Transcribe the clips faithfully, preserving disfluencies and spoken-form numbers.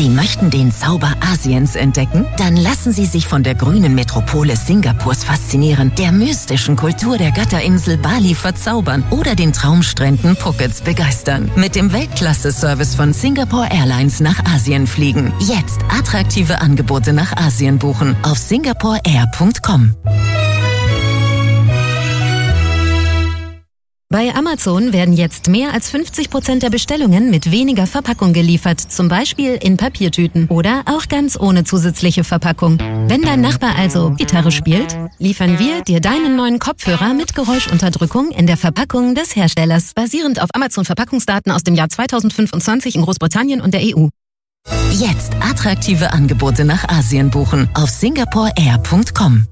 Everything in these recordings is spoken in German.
Sie möchten den Zauber Asiens entdecken? Dann lassen Sie sich von der grünen Metropole Singapurs faszinieren, der mystischen Kultur der Götterinsel Bali verzaubern oder den Traumstränden Phukets begeistern. Mit dem Weltklasse-Service von Singapore Airlines nach Asien fliegen. Jetzt attraktive Angebote nach Asien buchen auf singapore air punkt com. Bei Amazon werden jetzt mehr als fünfzig Prozent der Bestellungen mit weniger Verpackung geliefert, zum Beispiel in Papiertüten oder auch ganz ohne zusätzliche Verpackung. Wenn dein Nachbar also Gitarre spielt, liefern wir dir deinen neuen Kopfhörer mit Geräuschunterdrückung in der Verpackung des Herstellers, basierend auf Amazon-Verpackungsdaten aus dem Jahr zweitausendfünfundzwanzig in Großbritannien und der E U. Jetzt attraktive Angebote nach Asien buchen auf singapore air punkt com.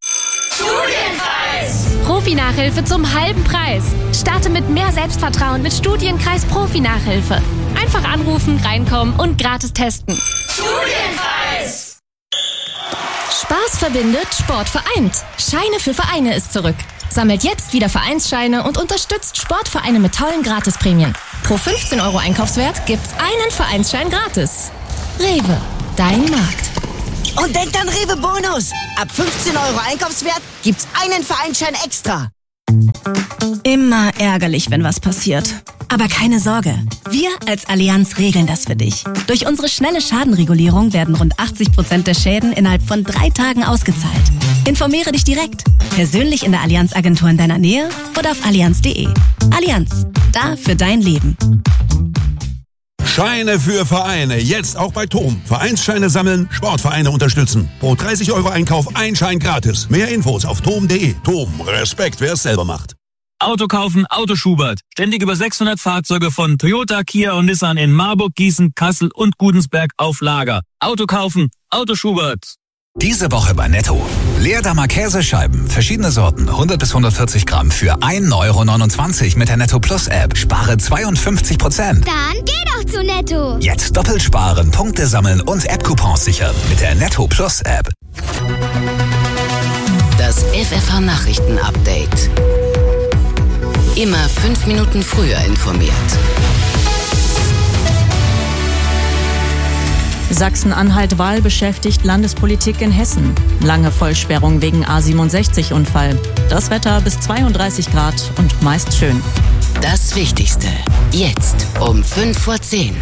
Profi-Nachhilfe zum halben Preis. Starte mit mehr Selbstvertrauen mit Studienkreis Profi-Nachhilfe. Einfach anrufen, reinkommen und gratis testen. Studienkreis! Spaß verbindet, Sport vereint. Scheine für Vereine ist zurück. Sammelt jetzt wieder Vereinsscheine und unterstützt Sportvereine mit tollen Gratisprämien. Pro fünfzehn Euro Einkaufswert gibt's einen Vereinsschein gratis. Rewe, dein Markt. Und denkt an Rewe Bonus. Ab fünfzehn Euro Einkaufswert gibt's einen Vereinsschein extra. Immer ärgerlich, wenn was passiert. Aber keine Sorge, wir als Allianz regeln das für dich. Durch unsere schnelle Schadenregulierung werden rund achtzig Prozent der Schäden innerhalb von drei Tagen ausgezahlt. Informiere dich direkt, persönlich in der Allianz-Agentur in deiner Nähe oder auf allianz punkt de. Allianz, da für dein Leben. Scheine für Vereine, jetzt auch bei T O M. Vereinsscheine sammeln, Sportvereine unterstützen. Pro dreißig Euro Einkauf ein Schein gratis. Mehr Infos auf tom punkt de. T O M, Respekt, wer es selber macht. Auto kaufen, Auto Schubert. Ständig über sechshundert Fahrzeuge von Toyota, Kia und Nissan in Marburg, Gießen, Kassel und Gudensberg auf Lager. Auto kaufen, Auto Schubert. Diese Woche bei Netto. Leerdammer Käsescheiben, verschiedene Sorten, hundert bis hundertvierzig Gramm für ein Euro neunundzwanzig mit der Netto Plus App. Spare zweiundfünfzig Prozent. Dann geh doch zu Netto. Jetzt doppelt sparen, Punkte sammeln und App-Coupons sichern mit der Netto Plus App. Das F F H-Nachrichten-Update. Immer fünf Minuten früher informiert. Sachsen-Anhalt wahlbeschäftigt Landespolitik in Hessen. Lange Vollsperrung wegen A siebenundsechzig-Unfall. Das Wetter bis zweiunddreißig Grad und meist schön. Das Wichtigste. Jetzt um fünf vor zehn.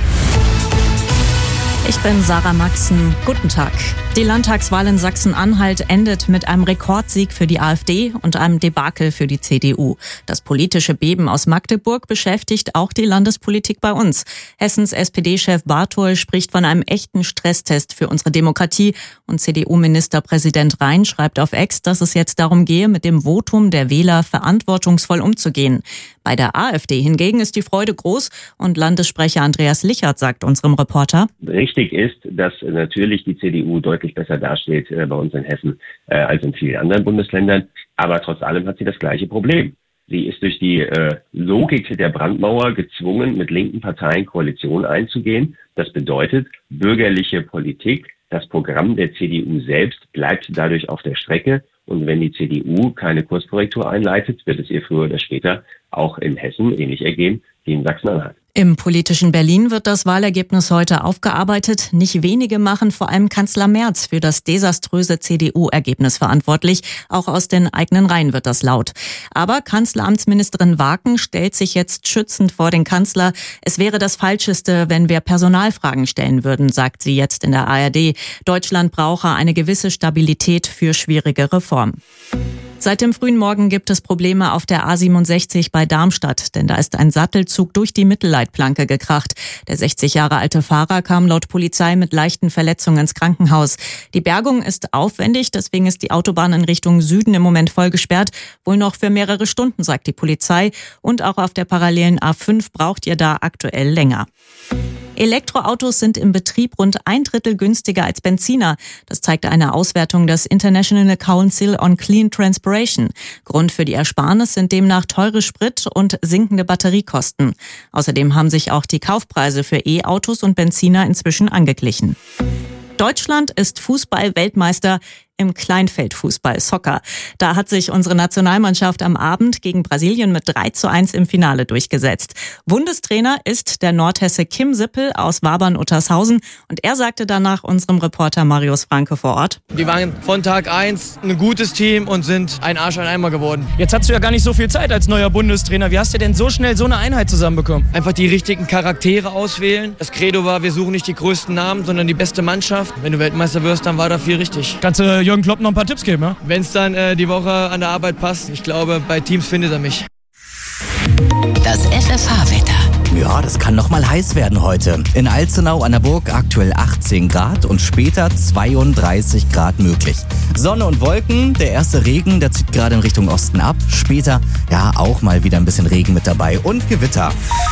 Ich bin Sarah Maxen. Guten Tag. Die Landtagswahl in Sachsen-Anhalt endet mit einem Rekordsieg für die AfD und einem Debakel für die C D U. Das politische Beben aus Magdeburg beschäftigt auch die Landespolitik bei uns. Hessens S P D-Chef Barthol spricht von einem echten Stresstest für unsere Demokratie und C D U-Ministerpräsident Rhein schreibt auf X, dass es jetzt darum gehe, mit dem Votum der Wähler verantwortungsvoll umzugehen. Bei der AfD hingegen ist die Freude groß und Landessprecher Andreas Lichert sagt unserem Reporter: Richtig ist, dass natürlich die C D U deutlich besser dasteht äh, bei uns in Hessen äh, als in vielen anderen Bundesländern. Aber trotz allem hat sie das gleiche Problem. Sie ist durch die äh, Logik der Brandmauer gezwungen, mit linken Parteien Koalitionen einzugehen. Das bedeutet, bürgerliche Politik, das Programm der C D U selbst bleibt dadurch auf der Strecke. Und wenn die C D U keine Kurskorrektur einleitet, wird es ihr früher oder später auch in Hessen ähnlich ergehen wie in Sachsen-Anhalt. Im politischen Berlin wird das Wahlergebnis heute aufgearbeitet. Nicht wenige machen vor allem Kanzler Merz für das desaströse C D U-Ergebnis verantwortlich. Auch aus den eigenen Reihen wird das laut. Aber Kanzleramtsministerin Waken stellt sich jetzt schützend vor den Kanzler. Es wäre das Falscheste, wenn wir Personalfragen stellen würden, sagt sie jetzt in der A R D. Deutschland brauche eine gewisse Stabilität für schwierige Reformen. Seit dem frühen Morgen gibt es Probleme auf der A siebenundsechzig bei Darmstadt, denn da ist ein Sattelzug durch die Mittelleitplanke gekracht. Der sechzig Jahre alte Fahrer kam laut Polizei mit leichten Verletzungen ins Krankenhaus. Die Bergung ist aufwendig, deswegen ist die Autobahn in Richtung Süden im Moment voll gesperrt, wohl noch für mehrere Stunden, sagt die Polizei. Und auch auf der parallelen A fünf braucht ihr da aktuell länger. Elektroautos sind im Betrieb rund ein Drittel günstiger als Benziner. Das zeigt eine Auswertung des International Council on Clean Transportation. Grund für die Ersparnis sind demnach teure Sprit- und sinkende Batteriekosten. Außerdem haben sich auch die Kaufpreise für E-Autos und Benziner inzwischen angeglichen. Deutschland ist Fußball-Weltmeister. im Kleinfeldfußball, Soccer. Da hat sich unsere Nationalmannschaft am Abend gegen Brasilien mit drei zu eins im Finale durchgesetzt. Bundestrainer ist der Nordhesse Kim Sippel aus Wabern-Uttershausen und er sagte danach unserem Reporter Marius Franke vor Ort: Wir waren von Tag eins ein gutes Team und sind ein Arsch ein Eimer geworden. Jetzt hast du ja gar nicht so viel Zeit als neuer Bundestrainer. Wie hast du denn so schnell so eine Einheit zusammenbekommen? Einfach die richtigen Charaktere auswählen. Das Credo war, wir suchen nicht die größten Namen, sondern die beste Mannschaft. Wenn du Weltmeister wirst, dann war da viel richtig. Kannst du Jürgen Klopp noch ein paar Tipps geben, ja? Wenn es dann äh, die Woche an der Arbeit passt. Ich glaube, bei Teams findet er mich. Das F F H-Wetter. Ja, das kann noch mal heiß werden heute. In Alzenau an der Burg aktuell achtzehn Grad und später zweiunddreißig Grad möglich. Sonne und Wolken, der erste Regen, der zieht gerade in Richtung Osten ab. Später, ja, auch mal wieder ein bisschen Regen mit dabei und Gewitter.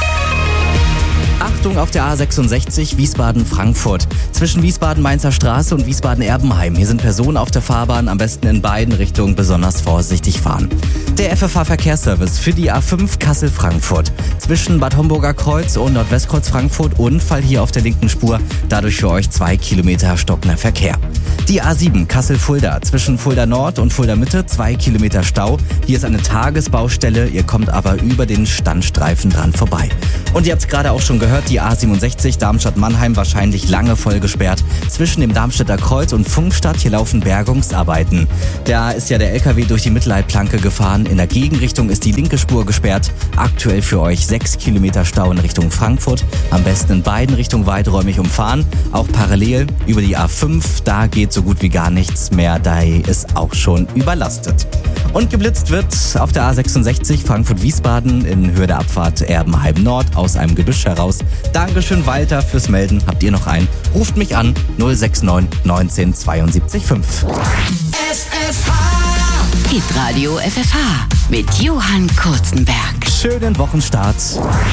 Achtung auf der A sechsundsechzig Wiesbaden-Frankfurt. Zwischen Wiesbaden-Mainzer Straße und Wiesbaden-Erbenheim. Hier sind Personen auf der Fahrbahn, am besten in beiden Richtungen besonders vorsichtig fahren. Der F F H-Verkehrsservice für die A fünf Kassel-Frankfurt. Zwischen Bad Homburger Kreuz und Nordwestkreuz Frankfurt Unfall hier auf der linken Spur. Dadurch für euch zwei Kilometer stockender Verkehr. Die A sieben Kassel-Fulda. Zwischen Fulda Nord und Fulda Mitte zwei Kilometer Stau. Hier ist eine Tagesbaustelle. Ihr kommt aber über den Standstreifen dran vorbei. Und ihr habt es gerade auch schon gehört, die A siebenundsechzig Darmstadt-Mannheim wahrscheinlich lange voll gesperrt. Zwischen dem Darmstädter Kreuz und Funkstadt, hier laufen Bergungsarbeiten. Da ist ja der L K W durch die Mittelleitplanke gefahren. In der Gegenrichtung ist die linke Spur gesperrt. Aktuell für euch sechs Kilometer Stau in Richtung Frankfurt. Am besten in beiden Richtungen weiträumig umfahren. Auch parallel über die A fünf, da geht so gut wie gar nichts mehr. Da ist auch schon überlastet. Und geblitzt wird auf der A sechsundsechzig Frankfurt-Wiesbaden in Höhe der Abfahrt Erbenheim Nord aus einem Gebüsch heraus. Dankeschön, Walter, fürs Melden. Habt ihr noch einen? Ruft mich an null sechs neun neunzehn zweiundsiebzig fünf. F F H. Hitradio F F H mit Johann Kurzenberg. Schönen Wochenstart.